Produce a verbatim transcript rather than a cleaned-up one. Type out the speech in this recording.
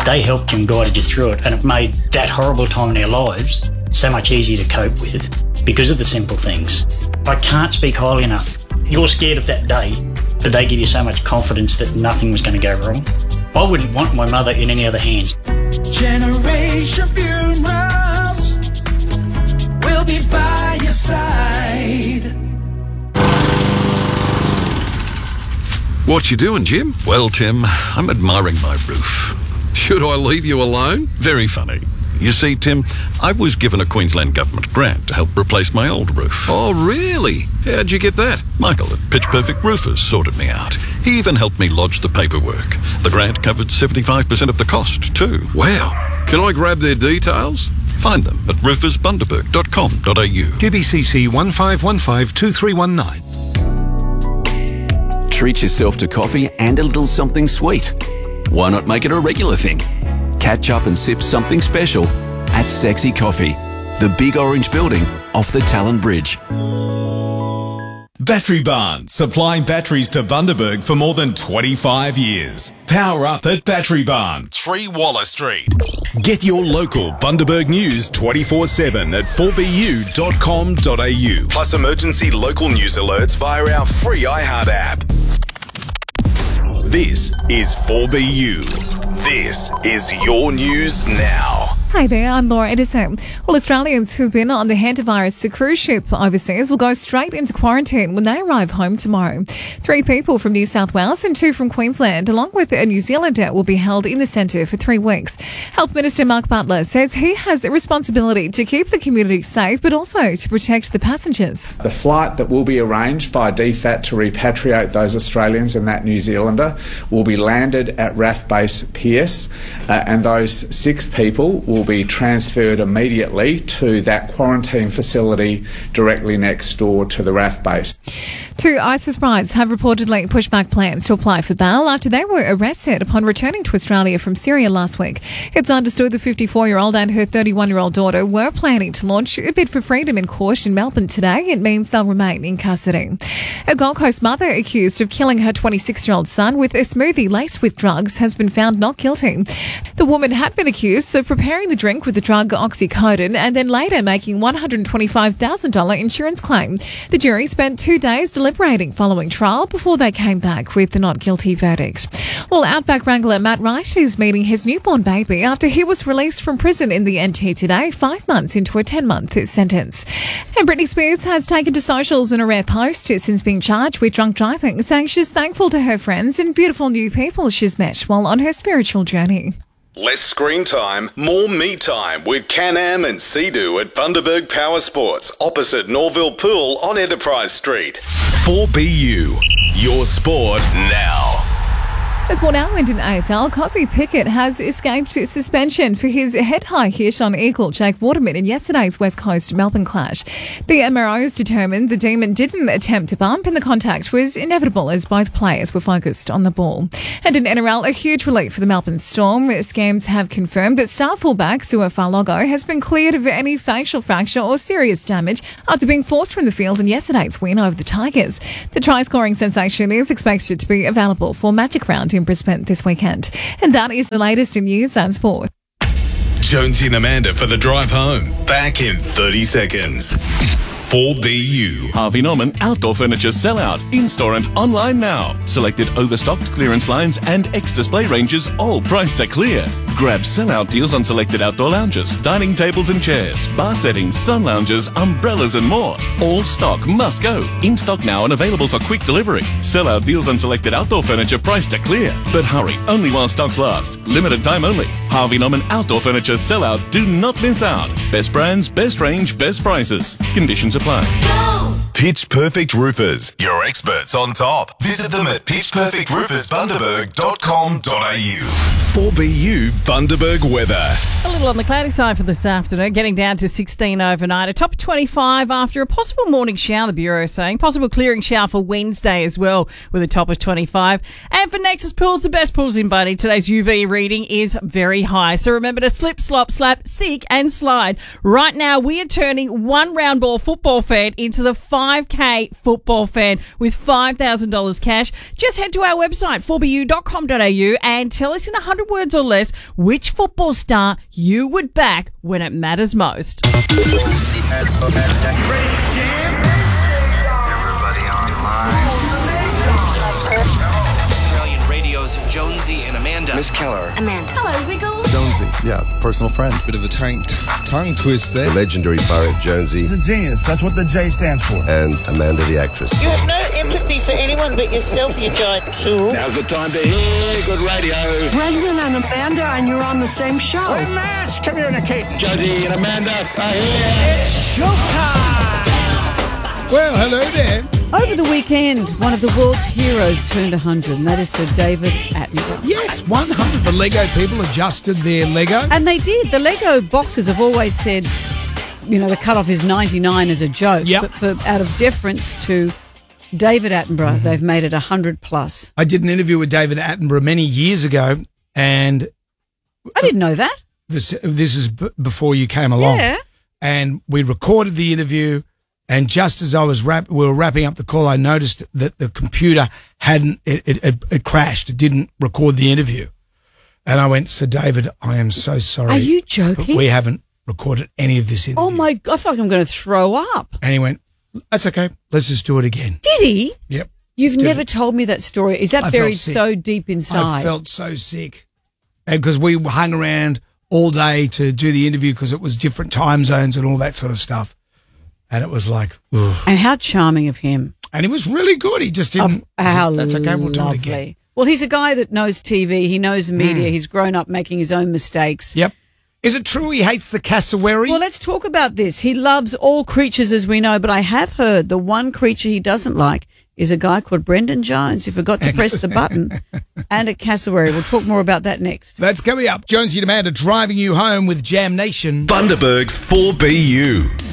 They helped you and guided you through it, and it made that horrible time in our lives so much easier to cope with because of the simple things. I can't speak highly enough. You're scared of that day, but they give you so much confidence that nothing was going to go wrong. I wouldn't want my mother in any other hands. Generation Funerals will be by your side. What you doing, Jim? Well, Tim, I'm admiring my roof. Should I leave you alone? Very funny. You see, Tim, I was given a Queensland Government grant to help replace my old roof. Oh, really? How'd you get that? Michael at Pitch Perfect Roofers sorted me out. He even helped me lodge the paperwork. The grant covered seventy-five percent of the cost, too. Wow. Can I grab their details? Find them at roofers bundaberg dot com dot a u. Q B C C one five one five two three one nine. Treat yourself to coffee and a little something sweet. Why not make it a regular thing? Catch up and sip something special at Sexy Coffee, the big orange building off the Talon Bridge. Battery Barn, supplying batteries to Bundaberg for more than twenty-five years. Power up at Battery Barn, three Waller Street. Get your local Bundaberg news twenty-four seven at four b u dot com dot a u. Plus emergency local news alerts via our free iHeart app. This is four B U. This is your news now. Hi there, I'm Laura Edison. Well, Australians who've been on the hantavirus cruise ship overseas will go straight into quarantine when they arrive home tomorrow. Three people from New South Wales and two from Queensland, along with a New Zealander, will be held in the centre for three weeks. Health Minister Mark Butler says he has a responsibility to keep the community safe, but also to protect the passengers. The flight that will be arranged by D F A T to repatriate those Australians and that New Zealander will be landed at R A F Base Pearce, uh, and those six people will be transferred immediately to that quarantine facility directly next door to the R A F base. Two ISIS brides have reportedly pushed back plans to apply for bail after they were arrested upon returning to Australia from Syria last week. It's understood the fifty-four-year-old and her thirty-one-year-old daughter were planning to launch a bid for freedom in court in Melbourne today. It means they'll remain in custody. A Gold Coast mother accused of killing her twenty-six-year-old son with a smoothie laced with drugs has been found not guilty. The woman had been accused of preparing the drink with the drug oxycodone and then later making one hundred twenty-five thousand dollars insurance claim. The jury spent two days deliberating following trial before they came back with the not guilty verdict. Well, Outback Wrangler Matt Wright is meeting his newborn baby after he was released from prison in the N T today, five months into a ten-month sentence. And Britney Spears has taken to socials in a rare post since being charged with drunk driving, saying she's thankful to her friends and beautiful new people she's met while on her spiritual journey. Less screen time, more me time with Can-Am and Sea-Doo at Bundaberg Power Sports, opposite Norville Pool on Enterprise Street. four B U, your sport now. As more now into A F L, Cosy Pickett has escaped suspension for his head-high hit on equal Jake Waterman in yesterday's West Coast Melbourne clash. The M R Os determined the Demon didn't attempt to bump and the contact was inevitable as both players were focused on the ball. And in N R L, a huge relief for the Melbourne Storm. Scams have confirmed that star fullback Sua Falogo has been cleared of any facial fracture or serious damage after being forced from the field in yesterday's win over the Tigers. The try-scoring sensation is expected to be available for Magic Round in Brisbane this weekend. And that is the latest in news and sport. Jonesy and Amanda for the drive home. Back in thirty seconds. four B U. Harvey Norman Outdoor Furniture Sellout. In-store and online now. Selected overstocked clearance lines and X-display ranges, all priced at clear. Grab sellout deals on selected outdoor lounges, dining tables and chairs, bar settings, sun lounges, umbrellas and more. All stock must go. In stock now and available for quick delivery. Sellout deals on selected outdoor furniture priced at clear. But hurry, only while stocks last. Limited time only. Harvey Norman Outdoor Furniture Sellout. Do not miss out. Best brands, best range, best prices. Conditions apply. Go! Pitch Perfect Roofers, your experts on top. Visit them at pitch perfect roofers bundaberg dot com dot a u. four B U Bundaberg weather. A little on the cloudy side for this afternoon, getting down to sixteen overnight. A top twenty-five after a possible morning shower, the Bureau is saying. Possible clearing shower for Wednesday as well, with a top of twenty-five. And for Nexus Pools, the best pools in Bunny, today's U V reading is very high. So remember to slip, slop, slap, seek and slide. Right now, we are turning one round ball football fan into the five K football fan with five thousand dollars cash. Just head to our website, four b u dot com dot a u, and tell us in one hundred hundred words or less which football star you would back when it matters most. Australian Radio's Jonesy and Amanda. Miss Keller. Amanda. Hello, Wiggles. Jonesy, yeah, personal friend. Bit of a tongue, tongue twist there. The legendary Barrett Jonesy. He's a genius. That's what the J stands for. And Amanda the actress. You have no empathy for anyone but yourself, you giant tool. Now's the time to hear good radio. Brendan and Amanda, and you're on the same show. We're mass communicating. Jonesy and Amanda are here. It's showtime! Well, hello there. Over the weekend, one of the world's heroes turned one hundred, and that is Sir David Attenborough. Yes, one hundred. The Lego people adjusted their Lego. And they did. The Lego boxes have always said, you know, the cutoff is ninety-nine as a joke. Yep. But for out of deference to David Attenborough, Mm-hmm. they've made it one hundred plus. I did an interview with David Attenborough many years ago, and I didn't know that. this this is b- before you came along. Yeah. And we recorded the interview, and just as I was wrap, we were wrapping up the call, I noticed that the computer hadn't it, it, it, it crashed. It didn't record the interview, and I went, "Sir David, I am so sorry. Are you but joking? we haven't recorded any of this interview." Oh my God, I feel like I'm going to throw up. And he went, "That's okay. Let's just do it again." Did he? Yep. You've Did never it. told me that story. Is that I buried felt sick. so deep inside? I felt so sick, and because we hung around all day to do the interview because it was different time zones and all that sort of stuff, and it was like, ugh. And how charming of him. And he was really good. He just didn't. Oh, how That's okay. We'll do it lovely. again. Well, he's a guy that knows T V. He knows the media. Mm. He's grown up making his own mistakes. Yep. Is it true he hates the cassowary? Well, let's talk about this. He loves all creatures, as we know, but I have heard the one creature he doesn't like is a guy called Brendan Jones who forgot to press the button, and a cassowary. We'll talk more about that next. That's coming up. Jonesy and Amanda driving you home with Jam Nation. Bundaberg's four B U.